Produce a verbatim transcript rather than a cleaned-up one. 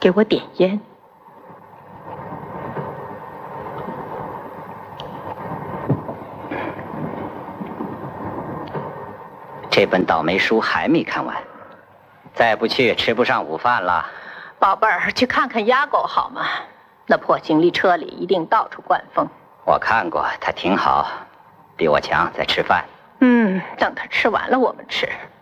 给我点烟。 这本倒霉书还没看完，再不去吃不上午饭了。 宝贝儿，去看看鸭狗好吗？那破行李车里一定到处灌风。 我看过，它挺好，比我强，在吃饭。 嗯，等它吃完了我们吃。